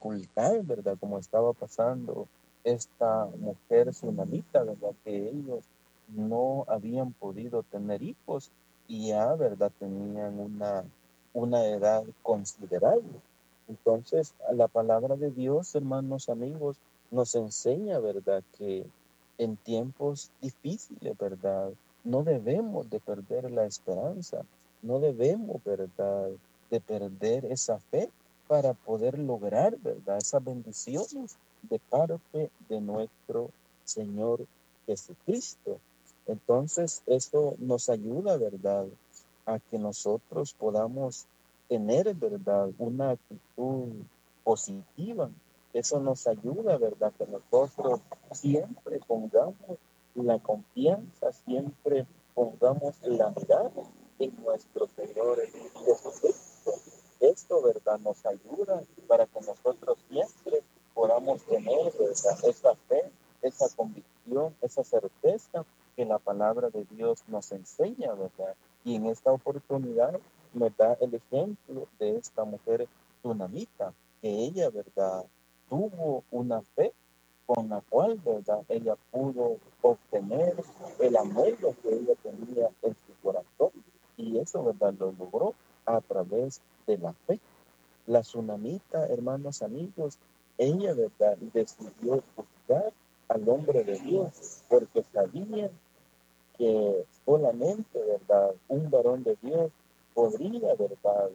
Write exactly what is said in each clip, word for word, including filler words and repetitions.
dificultad, ¿verdad? Como estaba pasando esta mujer tsunamita, ¿verdad? Que ellos no habían podido tener hijos y ya, ¿verdad? Tenían una, una edad considerable. Entonces, la palabra de Dios, hermanos, amigos, nos enseña, ¿verdad? Que en tiempos difíciles, ¿verdad? No debemos de perder la esperanza, no debemos, ¿verdad? De perder esa fe para poder lograr, ¿verdad? Esas bendiciones de parte de nuestro Señor Jesucristo. Entonces, esto nos ayuda, ¿verdad? A que nosotros podamos tener, ¿verdad? Una actitud positiva. Eso nos ayuda, ¿verdad? Que nosotros siempre pongamos la confianza, siempre pongamos la mirada en nuestro Señor Jesucristo. Esto, ¿verdad? Nos ayuda para que nosotros siempre podamos tener, ¿verdad? Esa fe, esa convicción, esa certeza que la palabra de Dios nos enseña, ¿verdad? Y en esta oportunidad me da el ejemplo de esta mujer tsunamita, que ella, ¿verdad? Tuvo una fe con la cual, ¿verdad? Ella pudo obtener el anhelo que ella tenía en su corazón. Y eso, ¿verdad? Lo logró a través de la fe. La tsunamita, hermanos, amigos, ella, ¿verdad? Decidió buscar al hombre de Dios porque sabía que solamente, ¿verdad? Un varón de Dios podría, ¿verdad?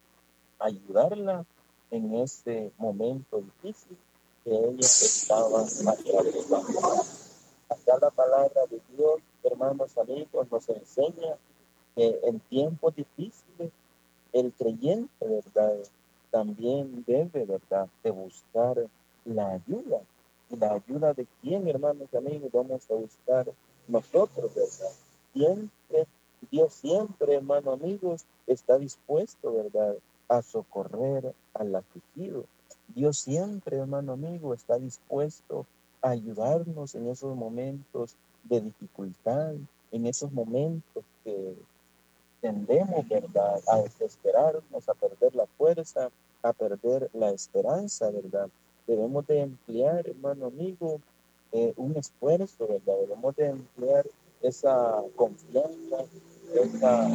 Ayudarla en ese momento difícil que ella estaba atravesando. Acá la palabra de Dios, hermanos, amigos, nos enseña que en tiempos difíciles el creyente, ¿verdad? También debe, ¿verdad?, de buscar la ayuda. ¿Y la ayuda de quién, hermanos y amigos? Vamos a buscar nosotros, ¿verdad? Siempre, Dios siempre, hermanos amigos, está dispuesto, ¿verdad?, a socorrer al afligido. Dios siempre, hermano amigo, está dispuesto a ayudarnos en esos momentos de dificultad, en esos momentos que tendemos, ¿verdad?, a desesperarnos, a perder la fuerza, a perder la esperanza, ¿verdad? Debemos de emplear, hermano amigo, eh, un esfuerzo, ¿verdad? Debemos de emplear esa confianza, esa,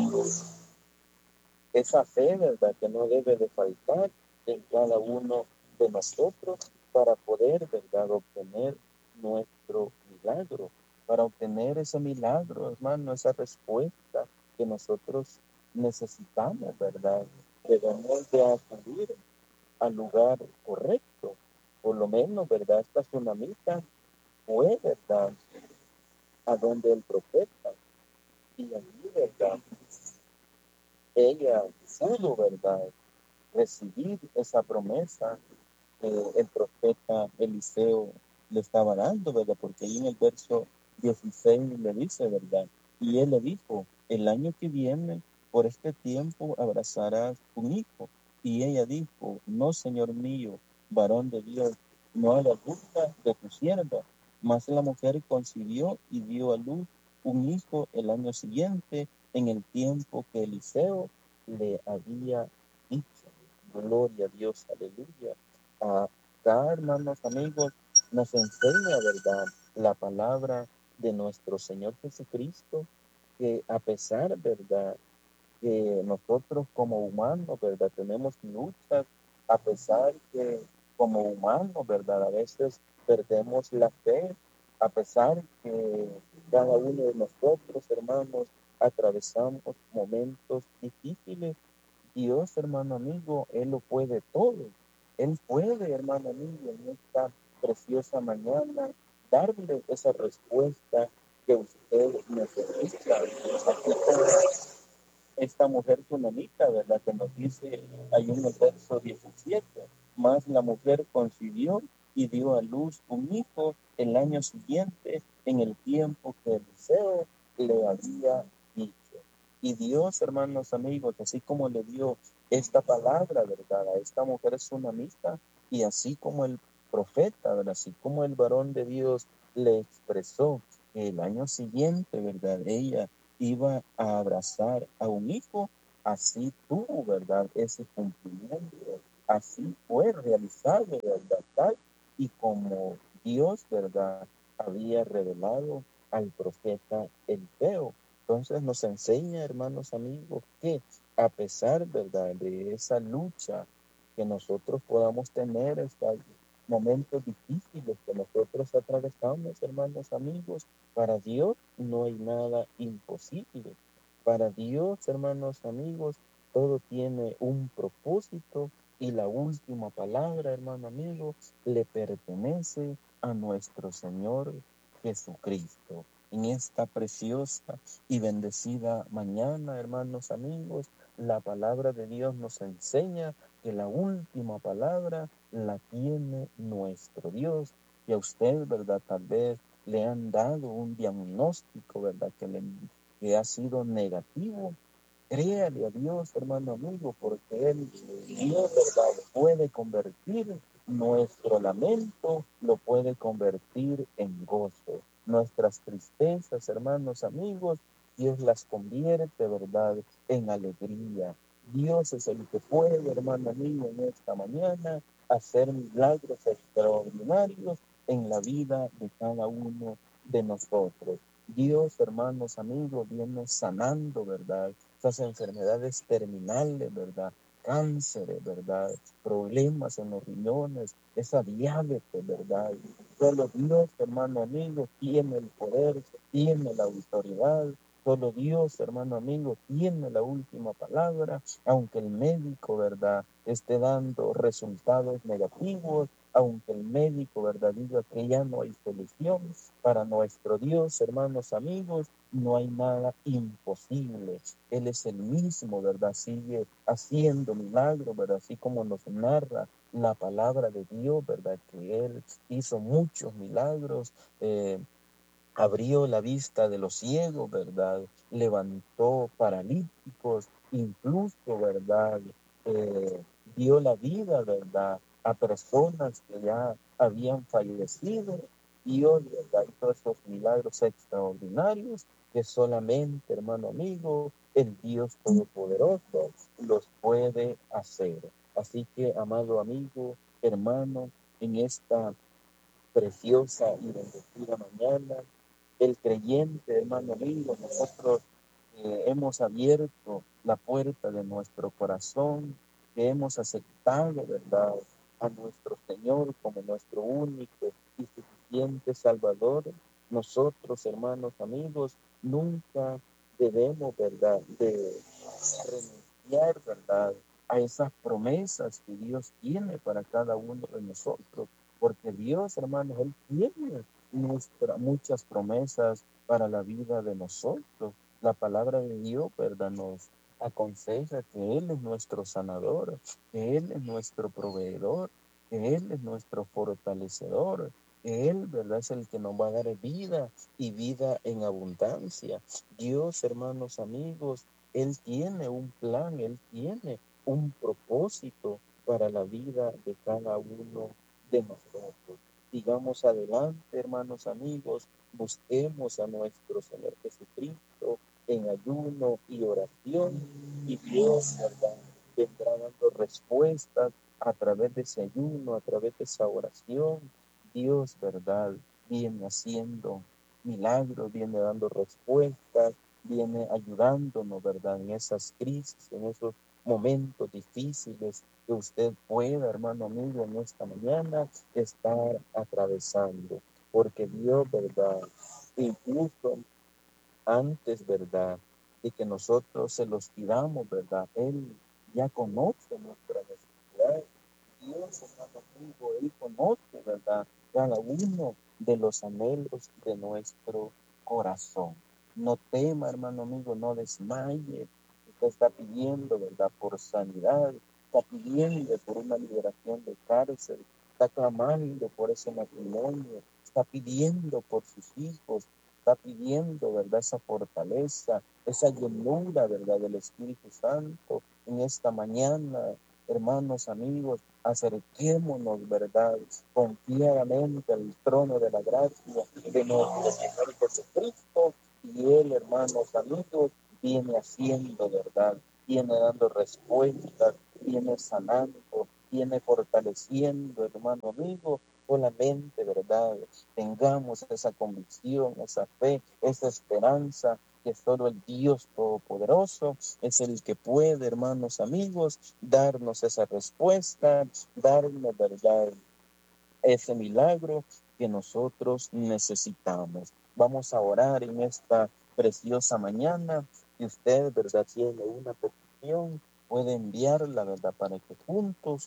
esa fe, ¿verdad?, que no debe de faltar en cada uno de nosotros para poder, ¿verdad?, obtener nuestro milagro, para obtener ese milagro, hermano, esa respuesta que nosotros necesitamos, ¿verdad? Debemos de acudir al lugar correcto. Por lo menos, ¿verdad? Esta tsunamita fue, ¿verdad?, a donde el profeta. Y allí, ¿verdad?, ella pudo, ¿verdad?, recibir esa promesa que el profeta Eliseo le estaba dando, ¿verdad? Porque ahí en el verso dieciséis le dice, ¿verdad? Y él le dijo, el año que viene, por este tiempo, abrazarás un hijo. Y ella dijo, no, Señor mío, varón de Dios, no hagas burla de tu sierva. Mas la mujer concibió y dio a luz un hijo el año siguiente, en el tiempo que Eliseo le había dicho. Gloria a Dios, aleluya. Acá, hermanos, amigos, nos enseña, ¿verdad?, la palabra de nuestro Señor Jesucristo, que a pesar, ¿verdad?, que nosotros como humanos, ¿verdad?, tenemos luchas, a pesar que como humanos, ¿verdad?, a veces perdemos la fe, a pesar que cada uno de nosotros, hermanos, atravesamos momentos difíciles. Dios, hermano amigo, Él lo puede todo. Él puede, hermano amigo, en esta preciosa mañana, darle esa respuesta que usted necesita. Así como esta mujer tsunamita, ¿verdad? Que nos dice ahí en el verso diecisiete, más la mujer concibió y dio a luz un hijo el año siguiente, en el tiempo que Eliseo le había dicho. Y Dios, hermanos amigos, así como le dio esta palabra, ¿verdad?, a esta mujer tsunamita, y así como el profeta, ¿verdad?, así como el varón de Dios le expresó que el año siguiente, ¿verdad?, ella iba a abrazar a un hijo, así tuvo, ¿verdad?, ese cumplimiento, así fue realizado, ¿verdad? ¿verdad? Tal y como Dios, ¿verdad? Había revelado al profeta Eliseo. Entonces nos enseña, hermanos amigos, que a pesar, ¿verdad?, de esa lucha que nosotros podamos tener, estos momentos difíciles que nosotros atravesamos, hermanos amigos, para Dios no hay nada imposible. Para Dios, hermanos amigos, todo tiene un propósito y la última palabra, hermano amigo, le pertenece a nuestro Señor Jesucristo. En esta preciosa y bendecida mañana, hermanos amigos, la palabra de Dios nos enseña que la última palabra la tiene nuestro Dios. Y a usted, ¿verdad? Tal vez le han dado un diagnóstico, ¿verdad? Que, le, que ha sido negativo. Créale a Dios, hermano amigo, porque Él, Dios, ¿verdad?, puede convertir nuestro lamento, lo puede convertir en gozo. Nuestras tristezas, hermanos amigos, Dios las convierte, ¿verdad?, en alegría. Dios es el que puede, hermano amigo, en esta mañana hacer milagros extraordinarios en la vida de cada uno de nosotros. Dios, hermanos amigos, viene sanando, ¿verdad?, esas enfermedades terminales, ¿verdad? Cánceres, ¿verdad? Problemas en los riñones, esa diabetes, ¿verdad? Solo Dios, hermano amigo, tiene el poder, tiene la autoridad. Solo Dios, hermano amigo, tiene la última palabra, aunque el médico, ¿verdad?, esté dando resultados negativos, aunque el médico, ¿verdad?, diga que ya no hay solución. Para nuestro Dios, hermanos amigos, no hay nada imposible. Él es el mismo, ¿verdad? Sigue haciendo milagros, ¿verdad? Así como nos narra la palabra de Dios, ¿verdad? Que Él hizo muchos milagros. Eh, abrió la vista de los ciegos, ¿verdad? Levantó paralíticos, incluso, ¿verdad? Eh, dio la vida, ¿verdad?, a personas que ya habían fallecido. Dios, ¿verdad?, hizo esos milagros extraordinarios que solamente, hermano amigo, el Dios Todopoderoso los puede hacer. Así que, amado amigo, hermano, en esta preciosa y bendecida mañana, el creyente, hermano amigo, nosotros eh, hemos abierto la puerta de nuestro corazón, que hemos aceptado, ¿verdad?, a nuestro Señor como nuestro único y suficiente Salvador. Nosotros, hermanos amigos, nunca debemos, ¿verdad?, de renunciar, ¿verdad?, a esas promesas que Dios tiene para cada uno de nosotros, porque Dios, hermanos, Él tiene nuestra, muchas promesas para la vida de nosotros. La palabra de Dios, ¿verdad?, nos aconseja que Él es nuestro sanador, que Él es nuestro proveedor, que Él es nuestro fortalecedor, que Él, ¿verdad?, es el que nos va a dar vida y vida en abundancia. Dios, hermanos amigos, Él tiene un plan, Él tiene un propósito para la vida de cada uno de nosotros. Sigamos adelante, hermanos amigos, busquemos a nuestro Señor Jesucristo en ayuno y oración, y Dios, ¿verdad?, vendrá dando respuestas a través de ese ayuno, a través de esa oración. Dios, ¿verdad?, viene haciendo milagros, viene dando respuestas, viene ayudándonos, ¿verdad?, en esas crisis, en esos momentos difíciles que usted pueda, hermano amigo, en esta mañana estar atravesando. Porque Dios, ¿verdad?, incluso antes, ¿verdad?, de que nosotros se los pidamos, ¿verdad?, Él ya conoce nuestra necesidad. Dios, hermano amigo, Él conoce, ¿verdad?, cada uno de los anhelos de nuestro corazón. No tema, hermano amigo, no desmaye. Usted está pidiendo, ¿verdad?, por sanidad, está pidiendo por una liberación de cárcel, está clamando por ese matrimonio, está pidiendo por sus hijos, está pidiendo, ¿verdad?, esa fortaleza, esa llenura, ¿verdad?, del Espíritu Santo. En esta mañana, hermanos, amigos, acerquémonos, ¿verdad?, confiadamente al trono de la gracia de nuestro Señor Jesucristo, y Él, hermanos, amigos, viene haciendo, ¿verdad?, viene dando respuestas, viene sanando, viene fortaleciendo, hermano amigo. Solamente, ¿verdad? Tengamos esa convicción, esa fe, esa esperanza que solo el Dios Todopoderoso es el que puede, hermanos amigos, darnos esa respuesta, darnos, ¿verdad?, ese milagro que nosotros necesitamos. Vamos a orar en esta preciosa mañana. Si usted, ¿verdad?, tiene una petición, puede enviarla, ¿verdad?, para que juntos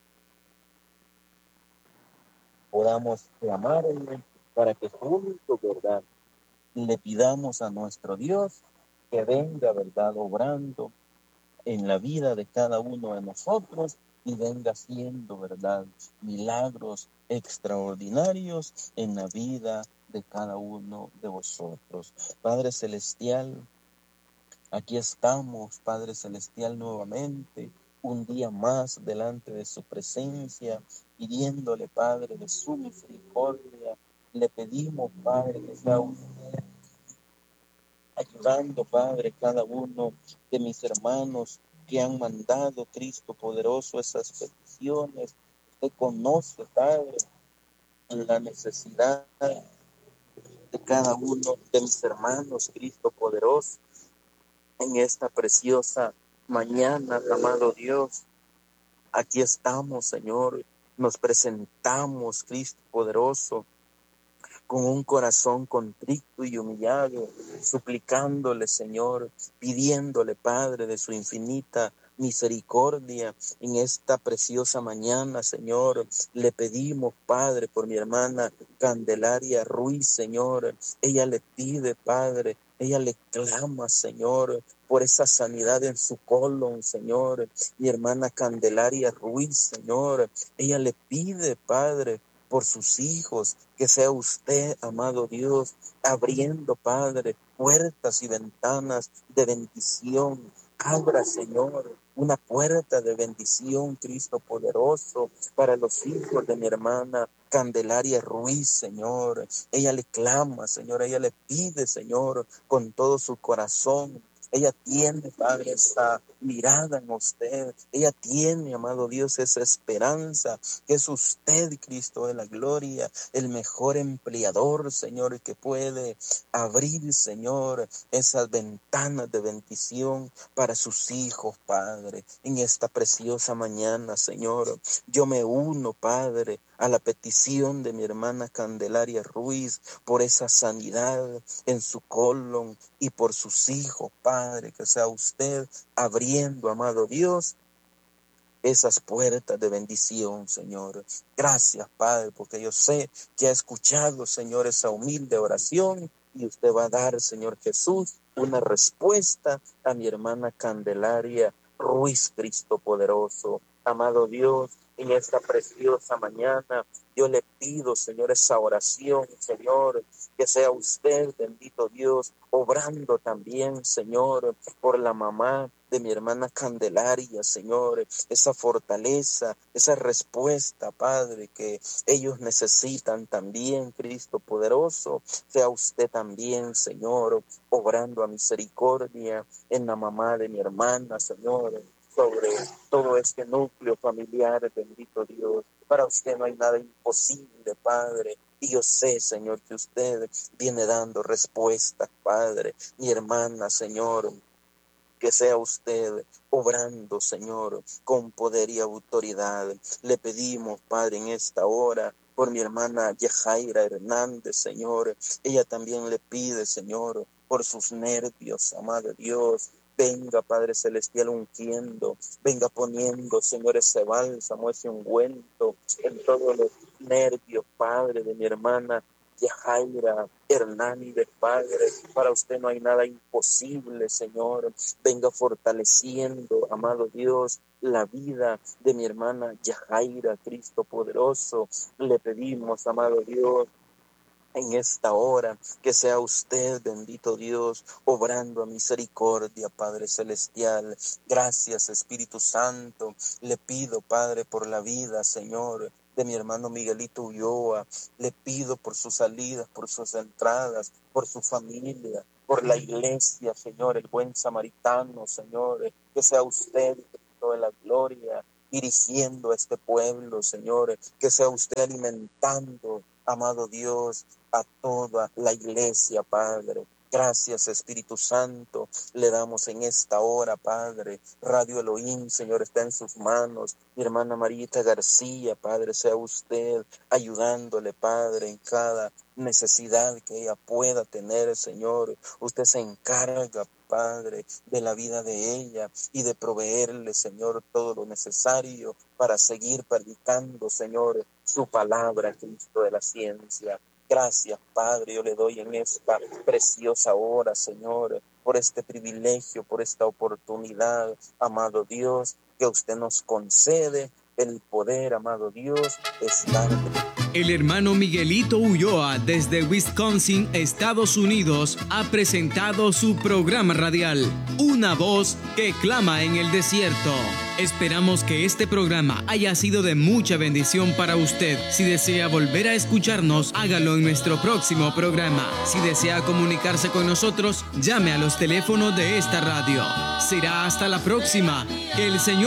podamos clamarle, para que juntos, ¿verdad?, le pidamos a nuestro Dios que venga, ¿verdad?, obrando en la vida de cada uno de nosotros y venga haciendo, ¿verdad?, milagros extraordinarios en la vida de cada uno de vosotros. Padre Celestial, aquí estamos, Padre Celestial, nuevamente, un día más delante de su presencia, pidiéndole, Padre, de su misericordia. Le pedimos, Padre, que sea usted ayudando, Padre, cada uno de mis hermanos que han mandado, Cristo poderoso, esas peticiones. Usted conoce, Padre, la necesidad de cada uno de mis hermanos, Cristo poderoso, en esta preciosa mañana, amado Dios. Aquí estamos, Señor, nos presentamos, Cristo poderoso, con un corazón contrito y humillado, suplicándole, Señor, pidiéndole, Padre, de su infinita misericordia en esta preciosa mañana, Señor. Le pedimos, Padre, por mi hermana Candelaria Ruiz, Señor. Ella le pide, Padre, ella le clama, Señor, por esa sanidad en su colon, Señor. Mi hermana Candelaria Ruiz, Señor, ella le pide, Padre, por sus hijos, que sea usted, amado Dios, abriendo, Padre, puertas y ventanas de bendición. Abra, Señor, una puerta de bendición, Cristo poderoso, para los hijos de mi hermana Candelaria Ruiz, Señor. Ella le clama, Señor, ella le pide, Señor, con todo su corazón. Ella tiene, Padre, esa mirada en usted. Ella tiene, amado Dios, esa esperanza que es usted, Cristo de la gloria, el mejor empleador, Señor, que puede abrir, Señor, esas ventanas de bendición para sus hijos, Padre. En esta preciosa mañana, Señor, yo me uno, Padre, a la petición de mi hermana Candelaria Ruiz por esa sanidad en su colon y por sus hijos, Padre, que sea usted abriendo, amado Dios, esas puertas de bendición, Señor. Gracias, Padre, porque yo sé que ha escuchado, Señor, esa humilde oración y usted va a dar, Señor Jesús, una respuesta a mi hermana Candelaria Ruiz, Cristo poderoso. Amado Dios, en esta preciosa mañana, yo le pido, Señor, esa oración, Señor, que sea usted, bendito Dios, obrando también, Señor, por la mamá de mi hermana Candelaria, Señor, esa fortaleza, esa respuesta, Padre, que ellos necesitan también, Cristo poderoso, sea usted también, Señor, obrando a misericordia en la mamá de mi hermana, Señor, sobre todo este núcleo familiar, bendito Dios. Para usted no hay nada imposible, Padre. Y yo sé, Señor, que usted viene dando respuestas, Padre. Mi hermana, Señor, que sea usted obrando, Señor, con poder y autoridad. Le pedimos, Padre, en esta hora, por mi hermana Yajaira Hernández, Señor. Ella también le pide, Señor, por sus nervios, amado Dios. Venga, Padre Celestial, ungiendo, venga poniendo, Señor, ese bálsamo, ese ungüento en todos los nervios, Padre, de mi hermana Yajaira Hernández, Padre. Para usted no hay nada imposible, Señor. Venga fortaleciendo, amado Dios, la vida de mi hermana Yajaira, Cristo poderoso. Le pedimos, amado Dios, en esta hora, que sea usted, bendito Dios, obrando a misericordia, Padre Celestial. Gracias, Espíritu Santo. Le pido, Padre, por la vida, Señor, de mi hermano Miguelito Ulloa. Le pido por sus salidas, por sus entradas, por su familia, por la iglesia, Señor, el buen samaritano, Señor. Que sea usted, Cristo de la gloria, dirigiendo a este pueblo, Señor, que sea usted alimentando, amado Dios, a toda la iglesia, Padre. Gracias, Espíritu Santo, le damos en esta hora, Padre. Radio Elohim, Señor, está en sus manos. Mi hermana Marita García, Padre, sea usted ayudándole, Padre, en cada necesidad que ella pueda tener, Señor. Usted se encarga, Padre, de la vida de ella y de proveerle, Señor, todo lo necesario para seguir predicando, Señor, su palabra, Cristo de la ciencia. Gracias, Padre, yo le doy en esta preciosa hora, Señor, por este privilegio, por esta oportunidad, amado Dios, que usted nos concede el poder, amado Dios, estar. El hermano Miguelito Ulloa, desde Wisconsin, Estados Unidos, ha presentado su programa radial, Una voz que clama en el desierto. Esperamos que este programa haya sido de mucha bendición para usted. Si desea volver a escucharnos, hágalo en nuestro próximo programa. Si desea comunicarse con nosotros, llame a los teléfonos de esta radio. Será hasta la próxima. Que el Señor